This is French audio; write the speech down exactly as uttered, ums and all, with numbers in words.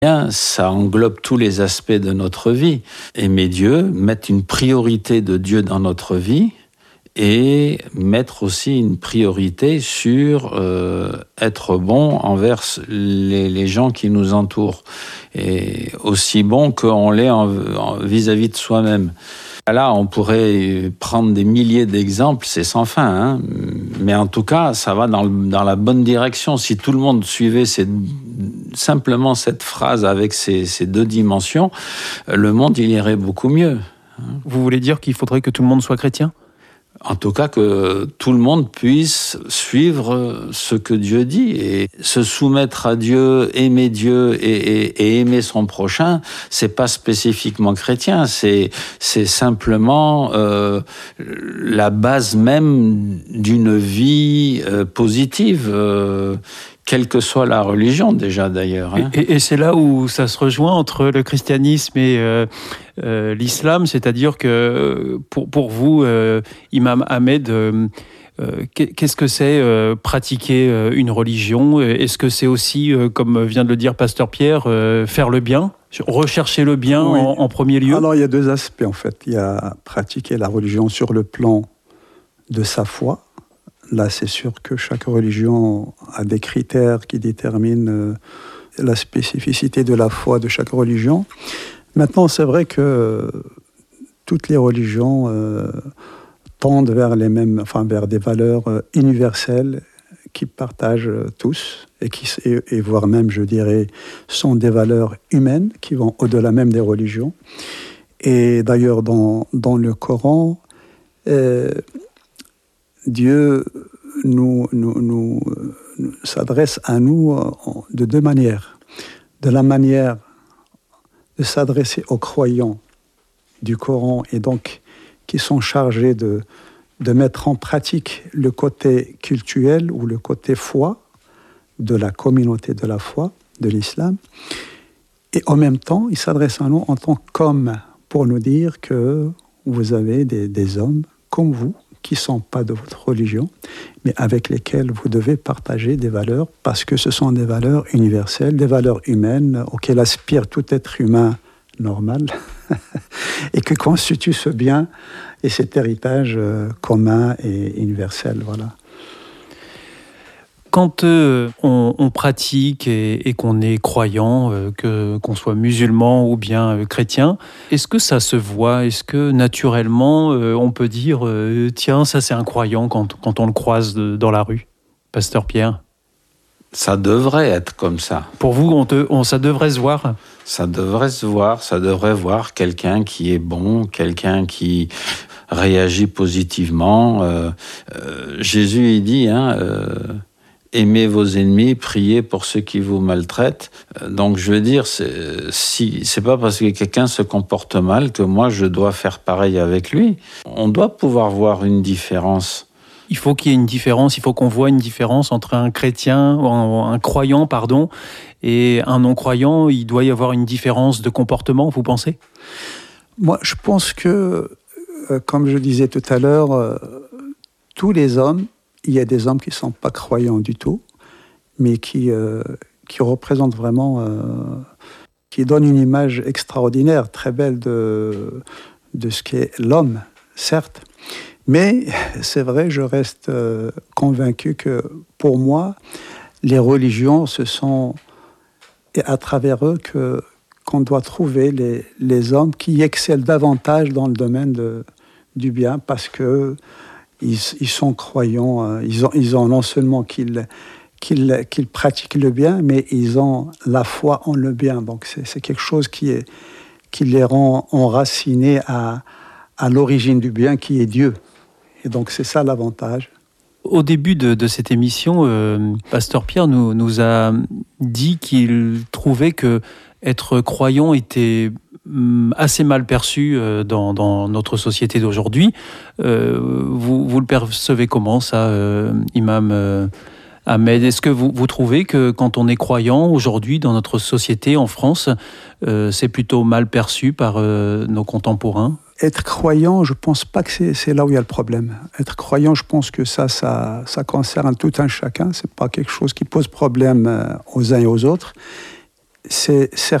Ça englobe tous les aspects de notre vie. Aimer Dieu, mettre une priorité de Dieu dans notre vie et mettre aussi une priorité sur euh, être bon envers les, les gens qui nous entourent. Et aussi bon qu'on l'est en, en, vis-à-vis de soi-même. Là, on pourrait prendre des milliers d'exemples, c'est sans fin, hein. Mais en tout cas, ça va dans, le, dans la bonne direction. Si tout le monde suivait ces, simplement cette phrase avec ces, ces deux dimensions, le monde, il irait beaucoup mieux. Vous voulez dire qu'il faudrait que tout le monde soit chrétien ? En tout cas, que tout le monde puisse suivre ce que Dieu dit et se soumettre à Dieu, aimer Dieu et, et, et aimer son prochain. C'est pas spécifiquement chrétien, c'est c'est simplement euh, la base même d'une vie euh, positive. Euh, Quelle que soit la religion, déjà, d'ailleurs. Hein. Et, et c'est là où ça se rejoint entre le christianisme et euh, euh, l'islam, c'est-à-dire que pour, pour vous, euh, Imam Ahmed, euh, euh, qu'est-ce que c'est euh, pratiquer euh, une religion ? Est-ce que c'est aussi, euh, comme vient de le dire Pasteur Pierre, euh, faire le bien ? Rechercher le bien oui. en, en premier lieu ? Alors, il y a deux aspects, en fait. Il y a pratiquer la religion sur le plan de sa foi. Là, c'est sûr que chaque religion a des critères qui déterminent la spécificité de la foi de chaque religion. Maintenant, c'est vrai que toutes les religions euh, tendent vers les mêmes, enfin, vers des valeurs universelles qui partagent tous et qui, et, et voire même, je dirais, sont des valeurs humaines qui vont au-delà même des religions. Et d'ailleurs, dans, dans le Coran, euh, Dieu nous, nous, nous, nous s'adresse à nous de deux manières. De la manière de s'adresser aux croyants du Coran et donc qui sont chargés de, de mettre en pratique le côté cultuel ou le côté foi de la communauté de la foi, de l'islam. Et en même temps, il s'adresse à nous en tant qu'hommes pour nous dire que vous avez des, des hommes comme vous, qui ne sont pas de votre religion, mais avec lesquels vous devez partager des valeurs, parce que ce sont des valeurs universelles, des valeurs humaines auxquelles aspire tout être humain normal, et que constitue ce bien et cet héritage commun et universel. Voilà. Quand euh, on, on pratique et, et qu'on est croyant, euh, que, qu'on soit musulman ou bien euh, chrétien, est-ce que ça se voit ? Est-ce que naturellement, euh, on peut dire euh, « Tiens, ça c'est un croyant » quand, quand on le croise de, dans la rue ? Pasteur Pierre ? Ça devrait être comme ça. Pour vous, on te, on, ça devrait se voir ? Ça devrait se voir, ça devrait voir quelqu'un qui est bon, quelqu'un qui réagit positivement. Euh, euh, Jésus, il dit... Hein, euh, aimez vos ennemis, priez pour ceux qui vous maltraitent. Donc, je veux dire, c'est, si, c'est pas parce que quelqu'un se comporte mal que moi, je dois faire pareil avec lui. On doit pouvoir voir une différence. Il faut qu'il y ait une différence, il faut qu'on voit une différence entre un chrétien, un, un croyant, pardon, et un non-croyant. Il doit y avoir une différence de comportement, vous pensez ? Moi, je pense que, euh, comme je disais tout à l'heure, euh, tous les hommes, il y a des hommes qui ne sont pas croyants du tout, mais qui, euh, qui représentent vraiment, euh, qui donnent une image extraordinaire, très belle de, de ce qu'est l'homme, certes. Mais c'est vrai, je reste euh, convaincu que pour moi, les religions, ce sont à travers eux que, qu'on doit trouver les, les hommes qui excellent davantage dans le domaine de, du bien, parce que Ils, ils sont croyants, ils ont, ils ont non seulement qu'ils, qu'ils, qu'ils pratiquent le bien, mais ils ont la foi en le bien. Donc c'est, c'est quelque chose qui, est, qui les rend enracinés à, à l'origine du bien, qui est Dieu. Et donc c'est ça l'avantage. Au début de, de cette émission, euh, Pasteur Pierre nous, nous a dit qu'il trouvait que être croyant était assez mal perçu dans, dans notre société d'aujourd'hui. Euh, vous, vous le percevez comment, ça, euh, Imam euh, Ahmed ? Est-ce que vous, vous trouvez que quand on est croyant aujourd'hui dans notre société en France, euh, c'est plutôt mal perçu par euh, nos contemporains ? Être croyant, je ne pense pas que c'est, c'est là où il y a le problème. Être croyant, je pense que ça, ça, ça concerne tout un chacun. Ce n'est pas quelque chose qui pose problème aux uns et aux autres. c'est